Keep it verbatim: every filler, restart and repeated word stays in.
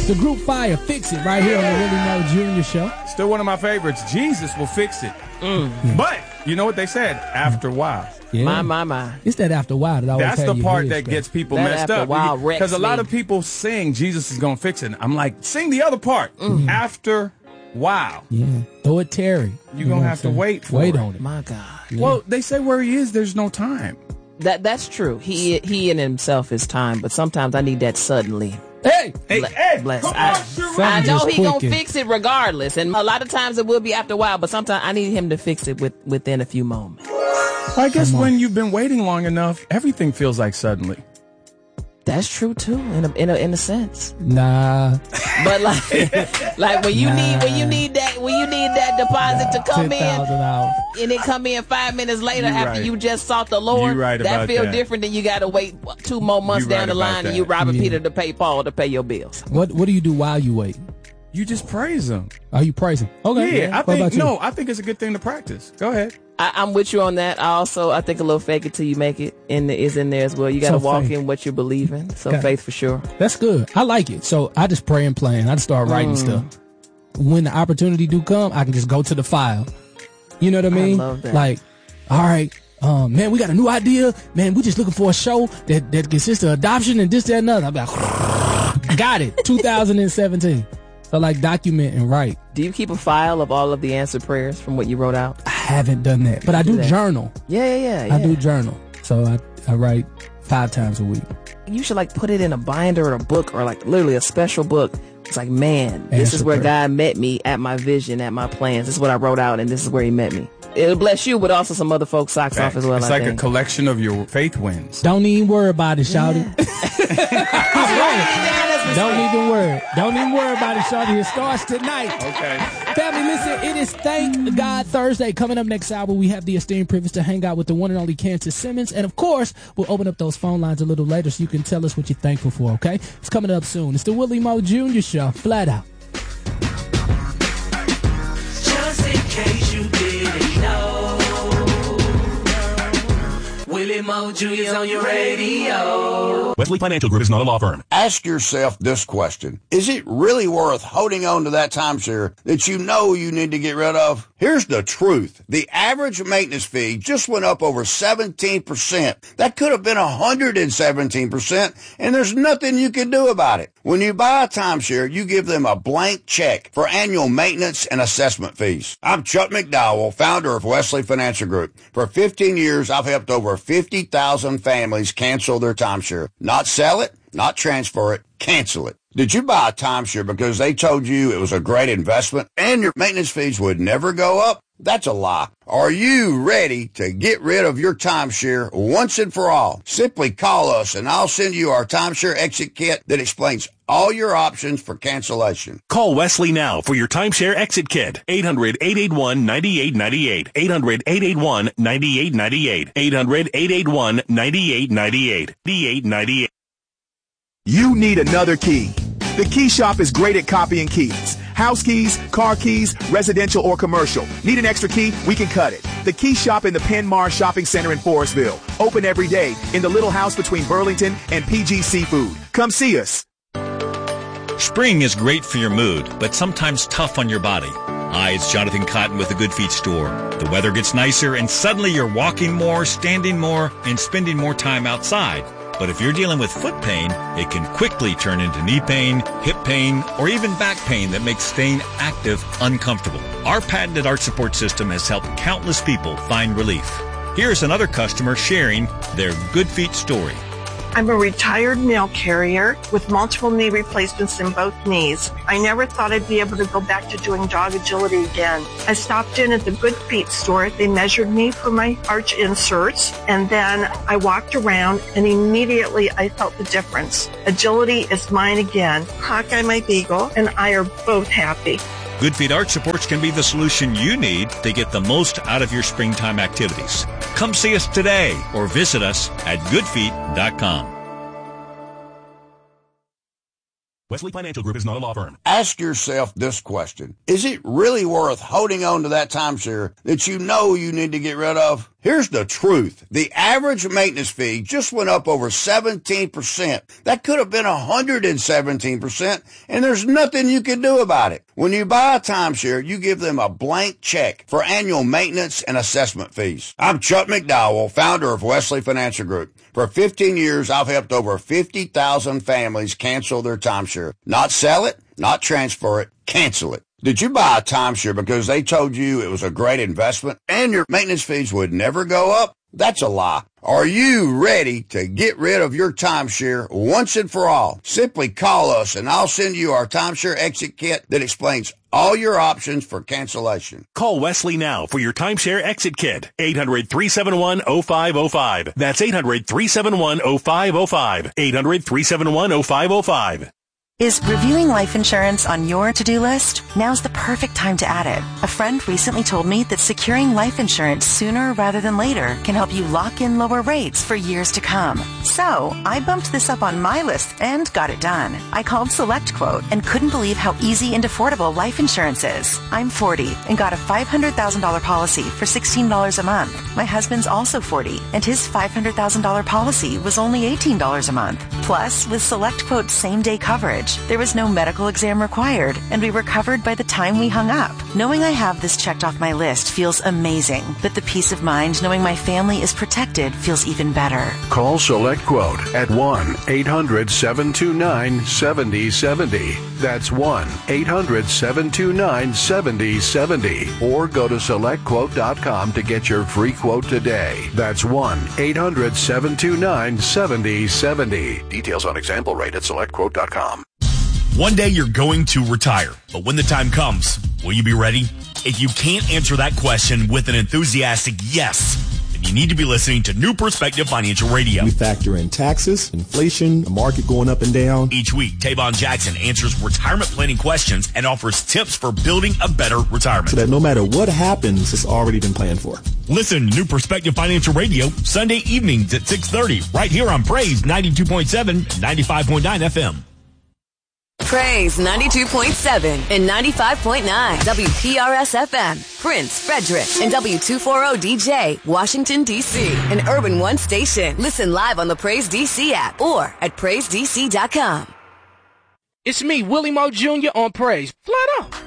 It's the group Fire. Fix It right here on the Willie Mo Junior Show. Still one of my favorites. Jesus will fix it. Mm. But you know what they said? After a while. Yeah. My, my, my. It's that after a while that always That's had the your part head that straight. gets people That messed after a up. while wrecks Because a lot me. of people sing Jesus is going to fix it. I'm like, sing the other part. Mm. After a while. Yeah. Throw it, Terry. You're you going to know have to what I'm wait saying? for Wait it. on it. My God. Yeah. Well, they say where he is, there's no time. That That's true. He he in himself is time, but sometimes I need that suddenly. Hey! Hey, Ble- hey, bless. come I, on, I Something know just he gonna clicking. fix it regardless, and a lot of times it will be after a while. But sometimes I need him to fix it with, within a few moments. I guess Come on. when you've been waiting long enough, everything feels like suddenly. That's true too, in a in a, in a sense. Nah. But like like when you Nah. need when you need that when you need that deposit to come ten thousand in, dollars. and it come in five minutes later You after right. you just sought the Lord. You right that about feel that. different than you got to wait two more months You down right the about line and that. you robbing Yeah. Peter to pay Paul to pay your bills. What What do you do while you wait? You just praise him. Are you praising? Okay. Yeah, I What think about you? no, I think it's a good thing to practice. Go ahead. I, I'm with you on that. I also I think a little fake it till you make it in the, is in there as well. You got to So walk faith. in what you believe in. So Okay. faith for sure. That's good. I like it. So I just pray and plan. I just start writing Mm. stuff. When the opportunity do come, I can just go to the file. You know what I mean? love that. Like, all right, um, man, we got a new idea. Man, we just looking for a show that, that consists of adoption and this, that, and another. I'm like, got it. two thousand seventeen. So like document and write. Do you keep a file of all of the answered prayers from what you wrote out? I haven't done that, but I do Do that. journal. Yeah, yeah, yeah. yeah. I do journal. So I, I write five times a week. You should like put it in a binder or a book or like literally a special book. It's like, man, this Answer is where prayer. God met me at my vision, at my plans. This is what I wrote out, and this is where He met me. It'll bless you, but also some other folks' socks off as well. It's I like think. a collection of your faith wins. Don't even worry about it, shouty. Don't even worry. Don't even worry about it, shawty. It starts tonight. Okay. Family, listen, it is Thank God Thursday. Coming up next hour, we have the esteemed privilege to hang out with the one and only Kansas Simmons. And, of course, we'll open up those phone lines a little later so you can tell us what you're thankful for, okay? It's coming up soon. It's the Willie Mo Junior Show. Flat out. Just in case you didn't know, Willie Mo Junior's on your radio. Wesley Financial Group is not a law firm. Ask yourself this question. Is it really worth holding on to that timeshare that you know you need to get rid of? Here's the truth. The average maintenance fee just went up over seventeen percent. That could have been one hundred seventeen percent, and there's nothing you can do about it. When you buy a timeshare, you give them a blank check for annual maintenance and assessment fees. I'm Chuck McDowell, founder of Wesley Financial Group. For fifteen years, I've helped over fifty thousand families cancel their timeshare. Not sell it, not transfer it, cancel it. Did you buy a timeshare because they told you it was a great investment and your maintenance fees would never go up? That's a lie. Are you ready to get rid of your timeshare once and for all? Simply call us and I'll send you our timeshare exit kit that explains all your options for cancellation. Call Wesley now for your timeshare exit kit. eight hundred, eight eight one, nine eight nine eight. eight hundred, eight eight one, nine eight nine eight. eight hundred, eight eight one, nine eight nine eight. eight nine eight. You need another key. The Key Shop is great at copying keys. House keys, car keys, residential or commercial. Need an extra key? We can cut it. The Key Shop in the Penmar Shopping Center in Forestville. Open every day in the little house between Burlington and P G Seafood. Come see us. Spring is great for your mood, but sometimes tough on your body. Hi, it's Jonathan Cotton with the Good Feet store. The weather gets nicer and suddenly you're walking more, standing more, and spending more time outside. But if you're dealing with foot pain, it can quickly turn into knee pain, hip pain, or even back pain that makes staying active uncomfortable. Our patented arch support system has helped countless people find relief. Here's another customer sharing their Good Feet story. I'm a retired mail carrier with multiple knee replacements in both knees. I never thought I'd be able to go back to doing jog agility again. I stopped in at the Good Feet store. They measured me for my arch inserts, and then I walked around, and immediately I felt the difference. Agility is mine again. Hawkeye, my beagle, and I are both happy. Good Feet Arch Supports can be the solution you need to get the most out of your springtime activities. Come see us today or visit us at good feet dot com. Wesley Financial Group is not a law firm. Ask yourself this question. Is it really worth holding on to that timeshare that you know you need to get rid of? Here's the truth. The average maintenance fee just went up over seventeen percent. That could have been one hundred seventeen percent, and there's nothing you can do about it. When you buy a timeshare, you give them a blank check for annual maintenance and assessment fees. I'm Chuck McDowell, founder of Wesley Financial Group. For fifteen years, I've helped over fifty thousand families cancel their timeshare. Not sell it, not transfer it, cancel it. Did you buy a timeshare because they told you it was a great investment and your maintenance fees would never go up? That's a lie. Are you ready to get rid of your timeshare once and for all? Simply call us and I'll send you our timeshare exit kit that explains all your options for cancellation. Call Wesley now for your timeshare exit kit. eight hundred, three seven one, oh five oh five. That's eight hundred, three seven one, oh five oh five. eight hundred, three seven one, oh five oh five. Is reviewing life insurance on your to-do list? Now's the perfect time to add it. A friend recently told me that securing life insurance sooner rather than later can help you lock in lower rates for years to come. So, I bumped this up on my list and got it done. I called SelectQuote and couldn't believe how easy and affordable life insurance is. I'm forty and got a five hundred thousand dollars policy for sixteen dollars a month. My husband's also forty and his five hundred thousand dollars policy was only eighteen dollars a month. Plus, with SelectQuote's same-day coverage, there was no medical exam required, and we were covered by the time we hung up. Knowing I have this checked off my list feels amazing, but the peace of mind knowing my family is protected feels even better. Call SelectQuote at one eight hundred, seven two nine, seven oh seven oh. That's one eight hundred, seven two nine, seven oh seven oh. Or go to select quote dot com to get your free quote today. That's one eight hundred, seven two nine, seven oh seven oh. Details on example rate at select quote dot com. One day you're going to retire, but when the time comes, will you be ready? If you can't answer that question with an enthusiastic yes, then you need to be listening to New Perspective Financial Radio. We factor in taxes, inflation, the market going up and down. Each week, Tavon Jackson answers retirement planning questions and offers tips for building a better retirement. So that no matter what happens, it's already been planned for. Listen to New Perspective Financial Radio Sunday evenings at six thirty, right here on Praise ninety-two point seven, ninety-five point nine F M. Praise ninety-two point seven and ninety-five point nine W P R S F M, Prince, Frederick, and W two forty D J, Washington, D C, an Urban One station. Listen live on the Praise D C app or at praise d c dot com. It's me, Willie Moe Junior on Praise. Flat out.